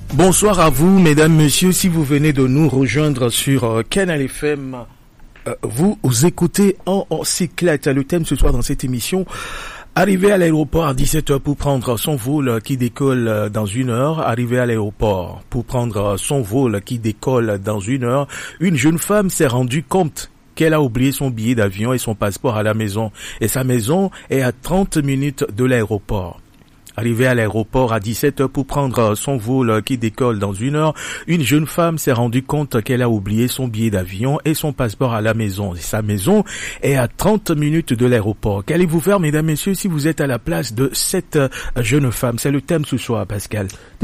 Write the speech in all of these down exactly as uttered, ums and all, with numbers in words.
Bonsoir à vous, mesdames, messieurs. Si vous venez de nous rejoindre sur euh, Canal F M, euh, vous, vous écoutez en, en cyclette. Le thème ce soir dans cette émission, arriver à l'aéroport à dix-sept heures pour prendre son vol qui décolle dans une heure. Arriver à l'aéroport pour prendre son vol qui décolle dans une heure. Une jeune femme s'est rendue compte qu'elle a oublié son billet d'avion et son passeport à la maison. Et sa maison est à trente minutes de l'aéroport. Arrivé à l'aéroport à dix-sept heures pour prendre son vol qui décolle dans une heure, une jeune femme s'est rendue compte qu'elle a oublié son billet d'avion et son passeport à la maison. Et sa maison est à trente minutes de l'aéroport. Qu'allez-vous faire, mesdames, messieurs, si vous êtes à la place de cette jeune femme? C'est le thème ce soir, Pascal.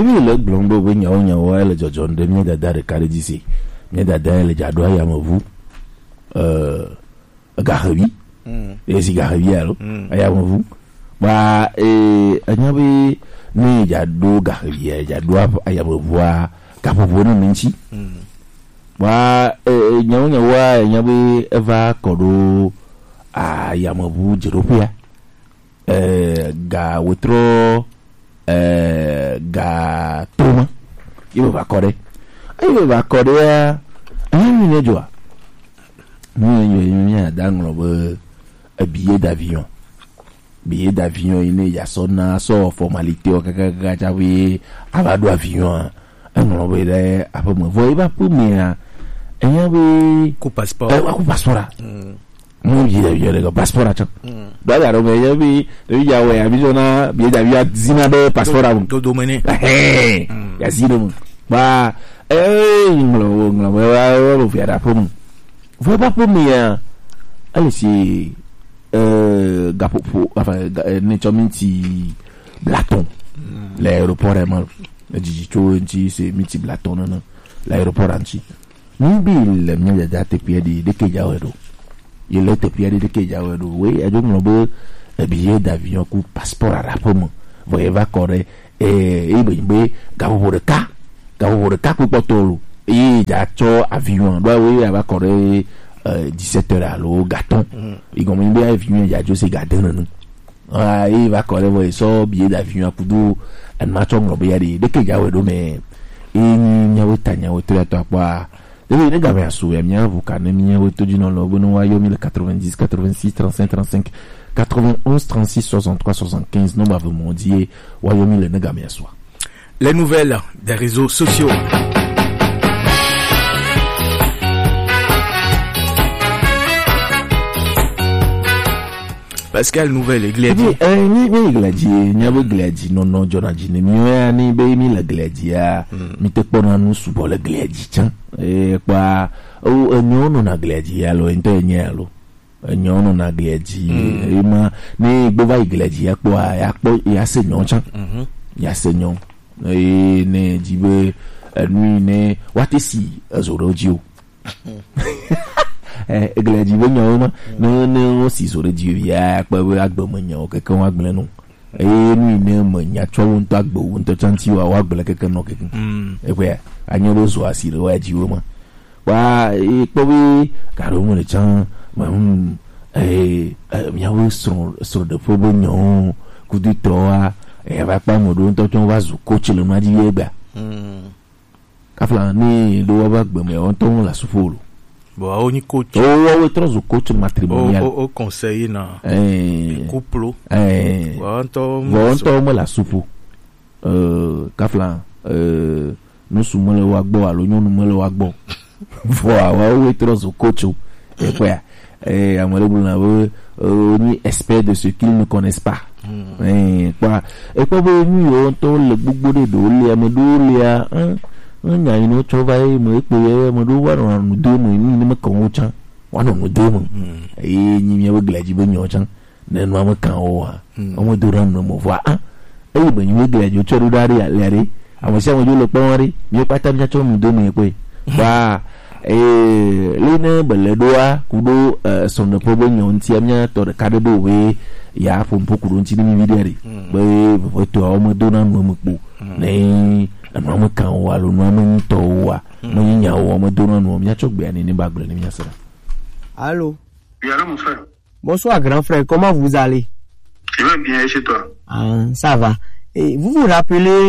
Ba eh anyabe ni jado gahiya jado ayabowa kapobona minchi ba eh nyawonya wa anyabe eva kodo ayamobu jeropia eh ga wetro eh ga toma ibo ba kore ayo ba kore ya anyi ne joa ni yo nya danglo be billet d'avion. Billet d'avion, il y a son so formalité au kaka jawi abado avion un on va aller après moi voyez pas pour moi et y avait coup passeport eh coup passeport mon billet d'avion le passeport ça bah là mais y avait il y a ouais avion na billet d'avion zinado passeport do domene eh ya zino bah eh nglo nglo va va faire après moi voyez pas pour moi allez c'est euh gapopo enfin nechominti Blaton l'aéroport est mal digito nti c'est miti Blaton non l'aéroport anti mbil mi da te piedi de ke jawedo il était piedi de ke jawedo oui et donc no billet d'avion ku passeport à rapport voyez va coré et et be gapopo de ka gapopo de ka ku potolo et ja cho avion doit oui va coré Euh, dix-sept heures à l'eau, gâton. Il comme bien avion, il y a juste gâton. Ah, il va coller voir ça, billet d'avion à Poudou, un match en global, dès que il y a eu mais il n'y a pas de temps, il quoi. Les les gars, sous et bien, vous quand même, il y a tout du nom, le bon royaume, quatre-vingt-dix, quatre-vingt-six, trente-cinq, trente-cinq, quatre-vingt-onze, trente-six, soixante-trois, soixante-quinze, non, bah, vous m'ont dit, royaume, le gars, bien sûr. Les nouvelles des réseaux sociaux. Pascal, nouvelle gladi. Eh ni be gladi, ni be gladi non non jona jine mi ya ni be mi la gladi ya. Mi te pona nu subo la gladi chan. Eh kwa o enyono na gladi ya lo ente nyalo. Enyono na gladi. E ma ni gbo va gladi ya kwa ya po ya senyon chan. Mhm. Ya senyon. Eh ne jibe nui ne watesi azorodio. Eh gladi bo nyoma no no si so de dieu ya pa we agbo monyo keke wa gble no eh ni ne monya cho won to agbo won to chanti wa wa gble keke no keke eh we anyo lo so asire wa jiwo ma wa e po we ka ro mo le chan ma eh mi awo so so de fo bo nyo ku di to wa e va pa mo do to chon wa zu coach le ma di ye gba mm ka fla ni lo wa gbe me on to la sufolo. Bon, on y coach. Oh, oh, trop coach matrimonial. Oh, oh, conseiller na. Eh. Couple. Eh. Bon, to. Bon, to mo la soupe. Euh, kafla. Euh, nous sommes le wagbo, alors nous nous le wagbo. Voilà, ouais, trop coach. Et quoi? Eh, amore boulna euh, ni expert de ce qu'ils ne connaissent pas. Eh, quoi? Et quoi, nous on to le bugbo de do le amado le a, hein? Nya ino chovai mo ekpe mo do wa no no do mo ni me kan o chan wa no no do mo eh nyi me glaji be nyo chan na no am kan o wa o mo do ran no mo wa ah eh be nyi glaji o choru dari ale àwọn se àwọn jo lo pon ri mi pata mi cho mo do mo ekpe wa eh le na bele do a kudo son no pobo nyo nti amya to ka do we ya fo mpoku do nti ni video ri be bo to o mo do na no mo po ne no kan wa lo no mo to wa mo nya wo mo do no mi acho gbe ani ni bagble ni mi asara. Allô. Oui, allô mon frère. Bonsoir grand frère, comment vous allez? Je vais bien, et chez toi? Ah, ça va. Et vous vous rappelez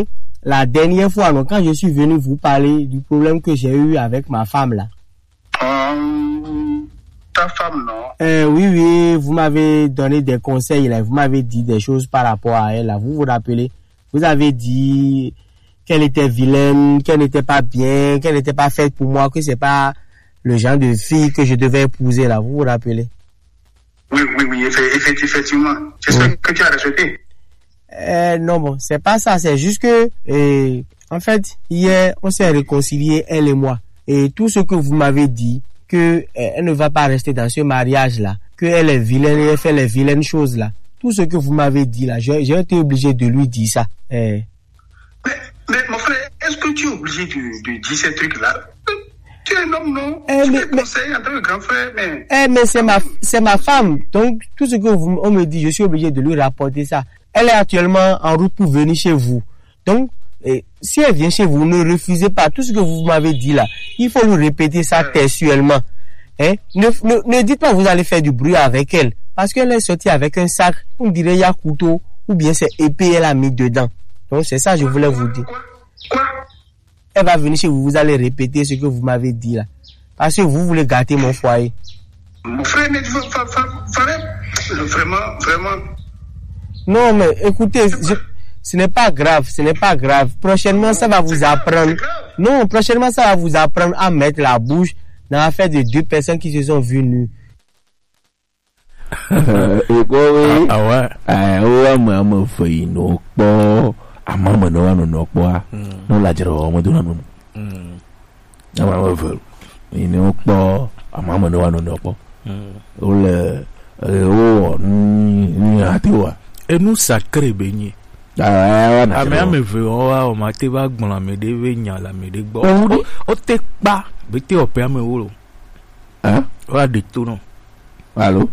la dernière fois, donc, quand je suis venu vous parler du problème que j'ai eu avec ma femme là. Hum, ta femme, non? Euh, oui, oui, vous m'avez donné des conseils là, vous m'avez dit des choses par rapport à elle là. Vous vous rappelez? Vous avez dit qu'elle était vilaine, qu'elle n'était pas bien, qu'elle n'était pas faite pour moi, que c'est pas le genre de fille que je devais épouser là. Vous vous rappelez? Oui, oui, oui, effectivement. J'espère oui. que tu as respecté. Euh, non, bon, c'est pas ça, c'est juste que, euh, en fait, hier, on s'est réconciliés, elle et moi. Et tout ce que vous m'avez dit, que euh, elle ne va pas rester dans ce mariage-là, qu'elle est vilaine et elle fait les vilaines choses là. Tout ce que vous m'avez dit là, j'ai, j'ai été obligé de lui dire ça. Euh. Mais, mais mon frère, est-ce que tu es obligé de, de dire ces trucs-là? Tu es un homme, non? Eh, tu mais, es conseiller en tant que grand frère, mais... Eh, mais c'est ma, c'est ma femme. Donc, tout ce que vous, on me dit, je suis obligé de lui rapporter ça. Elle est actuellement en route pour venir chez vous. Donc, eh, si elle vient chez vous, ne refusez pas tout ce que vous m'avez dit là. Il faut lui répéter ça ouais. textuellement. Hein? Ne, ne, ne dites pas que vous allez faire du bruit avec elle. Parce qu'elle est sortie avec un sac, on dirait il y a couteau, ou bien c'est épée, elle a mis dedans. Donc, c'est ça que je voulais vous dire. Quoi? Quoi? Elle va venir chez vous, vous allez répéter ce que vous m'avez dit là. Parce que vous voulez gâter mon foyer. Mon frère, mais vraiment, vraiment. Non, mais écoutez, je, ce n'est pas grave, ce n'est pas grave. Prochainement, ça va vous apprendre. Non, prochainement, ça va vous apprendre à mettre la bouche dans l'affaire de deux personnes qui se sont vues nues. Ah ouais. Ah ouais, mais on fait une ama me no ano no kwa no la jero mo duna no mm ama mo fe ni o po ama me no ano no po o le o ni atiwa e nu sacré beñi ah na ame ame ve o wa o ma te ba gbon la me de ve nya la me de gbo o te pa be te o pe ame wo lo hein o de to no allo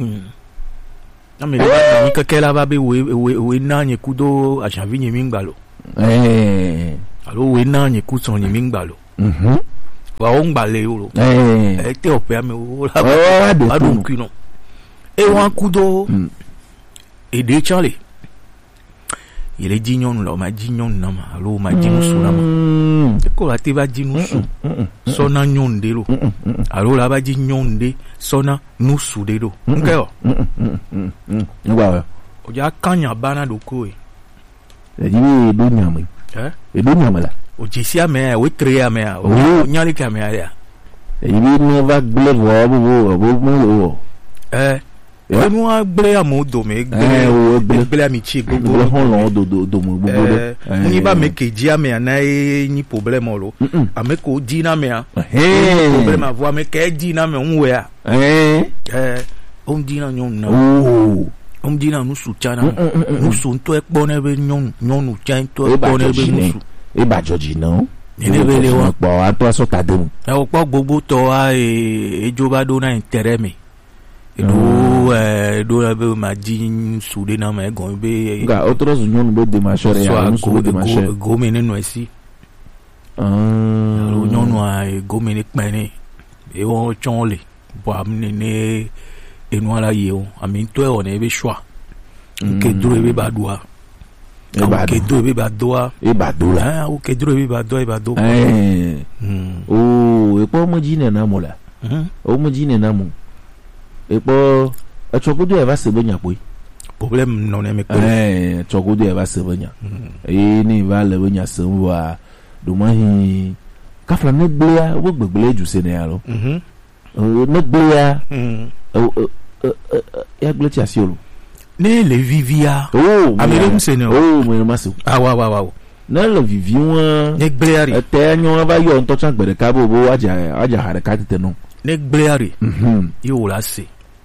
ame ba ni kakela ba be we we we na nye kudo a janvi nye mingbalo eh allo we na nye kuson nye mingbalo mhm wa o ngbale yo lo eh e te ope ame wo la ba do kino e wa kudo e de chale il est dignon là ma dignon na ma allo ma dignon so na ma e ko la te ba dignon so so na nyon de lo allo la ba dignon de so na nu su de do nkayo ngwa o ja kanya bana do ko e e di do nyama eh e do nyama la o jisia me o tre me o nyali ka me ya e di no va ble vo bo bo mo eh e no agble amodo me gble gble ami chi gogo hon do do do mo gogo ni ba me ke dia me na e ni problème lo ame ko di na me a eh problème avo me ke di na me unwe a eh eh on di na nyon na oh on di na nu su chana nu su to e po na be nyon nyon nu chan to e po na be nu su e ba joji no ni le be le wa po a to so ta demu e o po gbogbo to a e ejoba do na intérêt me do eh do la be ma din su de na me gon be ga otro nyon be de ma chere ya su de ma chere go me ne no esi ah lo nyon wa go me ne pe ni e won chon le bo amne ne enu ala yeo ami to e on e be choix ke dro e be badua e ba ke dro e be badua e badula ah o ke dro e be badua e badu eh oh e po mo jine na mo la o mo jine na mo e po a chokodo e va se benya po problème non e me ko eh chokodo e va se benya e ni va le benya se wa do ma hi ka fla ne gbea wo gbegbele ju se ne alo mhm ne gbea mhm ya gble ti asiolo ne le vivia oh amere msene oh mo ma se ah wa wa wa ne le vivi won ne gbeari te nyon ba yo nto chan gbere ka bo bo aja aja hare ka tete no ne gbeari mhm yo la se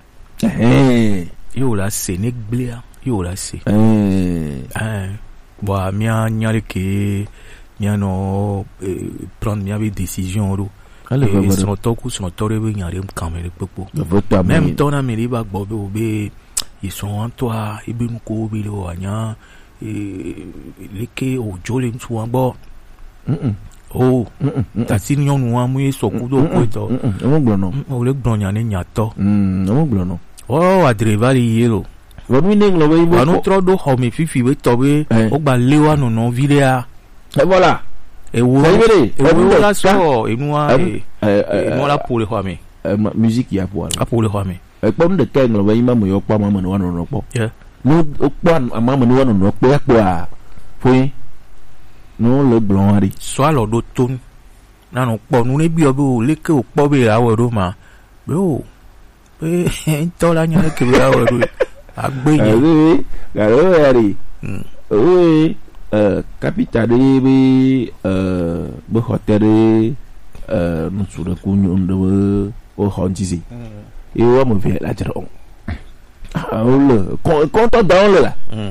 eh yo la se ne gbea yo la se eh eh bo mi a nyare ke mi no prendre mi avait décision ro e son toku son tore be nyare kamere popo même ton ami ba gbo be obe ils sont en toi e be nko bi lo anya e leke ojo le ntu an gbo mhm oh tati nyon nu amu e sokudo ko to o gbo no o le gbon nya ne nya to mhm o gbo no oh adrevali yelo wo mi ne nglo be wa no tro do ho mi fifi we to be o gba lewa no no video Et voilà. Et où la sort et moi et moi là pour les rois mais musique il y a pour là pour les rois mais et comme de quel le voyez maman yo pas maman no no po no pas maman no no po ya quoi foi no le blanc ari soit le d'automne na no po nous ne bio bo le que po be la wo ma bro pe to la nya que la wo agbe ni oui garo ari oui euh capitale bi euh bo hotel euh nous sur le kunyo de au honjisi et on me fait la dron ah le compte dans le là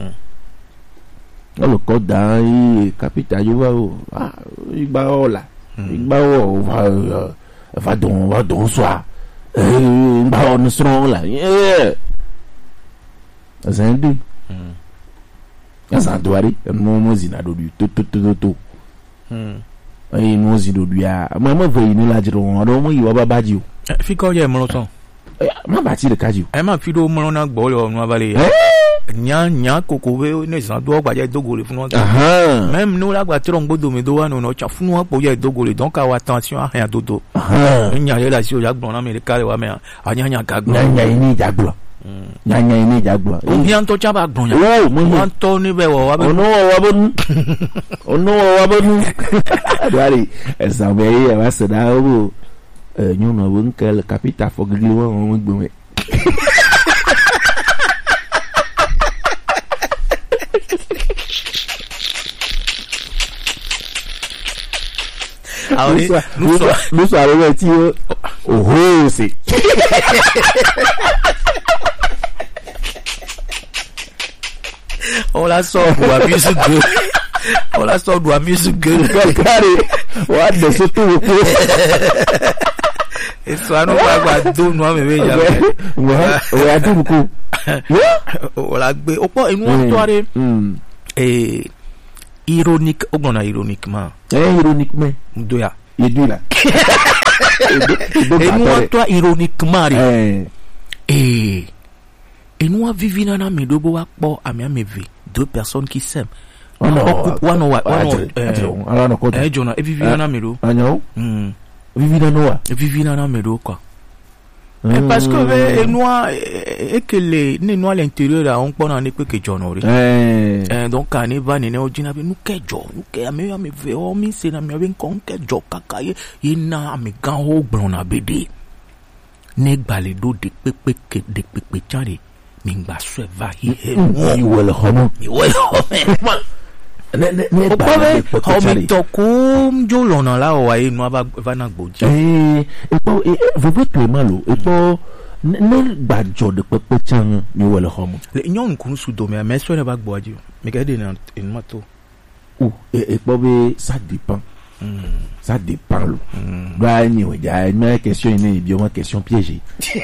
le code dans capitale va ah il va là il va va va donc va donc soir il va on strong là eh azandi azandwari mo mo zinado du to to to to eh mo zido du ya mama ve ni la dron o mo yi wa baba ji o fi ko je mo so ma ba ti le kaji e ma fi do mo na gbo lo nu abale nya nya koko we ne san do gba je dogole fun wa même nous la gba tro ngbodo mi do wa no no cha fun wa po je dogole donc avoir attention à rien dodo nya ye la si o ya gbon na mi le kare wa me anya nya ka gbon nya ni jagbo nya nya ni jagbo o bi an to cha ba gbon nya o mo an to ni be wo wa be ono wa bonu ono wa bonu adwari esa be ye wa se da o eh nyu no won ke le capital fo gli wa mo gbe ah oui nous sommes nous sommes arrivés ti o oh c'est on la sort pour la musique on la sort pour la musique carré what de surtout et ça non va gba do no me be ya ouais ouais tout beaucoup on la gbe o po inu on to are eh ironique o gbona ironiquement eh ironiquement do ya il dit là et nous toi ironiquement eh et et nous vivons dans mes deux bois po ami amevi deux personnes qui s'aiment one one one eh alors no ko eh jona e vivons dans mes deux anyo mm vivons dans noa vivons dans mes deux quoi et parce que et nous et que les ne nous à l'intérieur là on peut en épée que jona eh donc ani va ne o jina be nous que jo nous que ami amevi o mi se na mi ben kon que jo kakaye ina ami gan ho gbon na bede ne gbale do de pepe ke de pepe chare mingba swe va hi he you will homo you will homo ne ne ne ba homi to kum jo lona la o ayi no aba va na gboji eh e po e vous pouvez malo e po ne ba jo de pepe chan you will homo le nyon kun su do me me so ne ba gboji me ga de na en mato ou e po be ça dépend ça dépend lo ba ni o ja une question ni bi o question piégée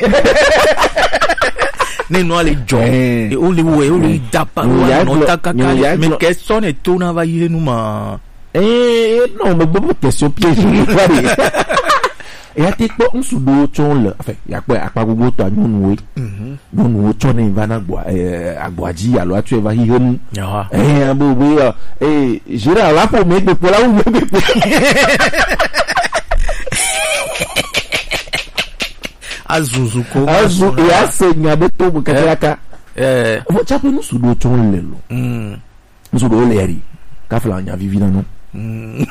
ne no ale jo e o le wo e o le dapa no takaka me question e to na va yire nu ma eh non me bo question piégée e ati po nsu do chon le enfin ya pe apa gbogbo to anu nu we nu nu chon ni va na gbo eh agboaji alo atu e va yire nu eh abo we eh jira la po me de po la u me de azuzuko azu ya senya de to bu kakalaka eh vo chape nu sudo chon le lo mm sudo le ri ka fla nya vivi na no mm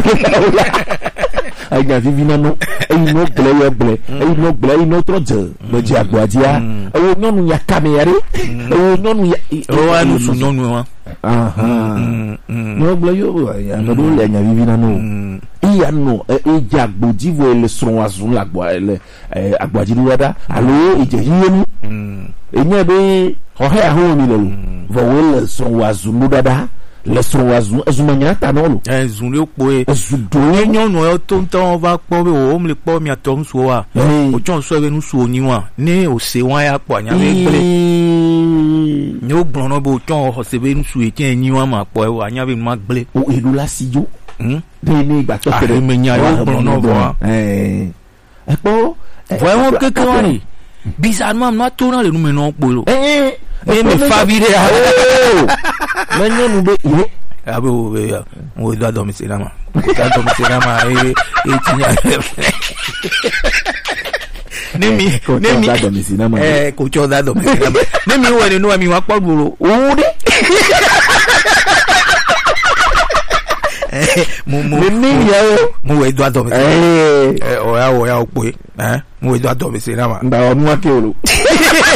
ai nya vivi na no ai no gle ya gle ai no gle ai no troje be ji agbadia ai no nu ya kamere ai no nu ya o wa nu su no nu wa aha no gle yo ya no do le nya vivi na no iya no e ji agboji vo le son azun la gbo le agbaji lu wada alo ije yenu enye be ho he ahun mi lo vo le son azun lu dada le son azun azumanya ta no lo azun le po e azudo enyo no e to ntan va po be o mi le po mi ato nso wa o jon so be nu su oniwa ni o se wan ya po anya be gbele ni o gbon no bo jon o se be nu su e ti eniwa ma po e anya be ma gbele o elu la sijo ni ni igba to kere me nya yo gbon no bo eh e po vraiment kékeré ni bizarrement na to na le nu me no po lo eh e me fa vire oh me nyo nu be abe o o do do mi se na ma do do mi se na ma e e tinya nemi nemi eh ko cho da do mi se na ma nemi wo ni no mi wa po gboro o de mo mo nemi ya o mo we do do mi eh o ya o ya o pe eh mo we do do mi se na ma nda o nu wa ke o